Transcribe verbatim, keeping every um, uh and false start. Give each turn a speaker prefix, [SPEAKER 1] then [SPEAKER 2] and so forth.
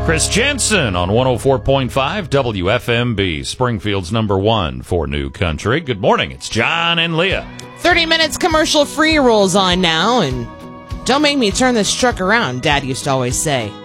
[SPEAKER 1] Chris Jensen on one oh four point five W F M B, Springfield's number one for New Country. Good morning. It's John and Leah.
[SPEAKER 2] thirty minutes commercial free rolls on now, and don't make me turn this truck around, Dad used to always say.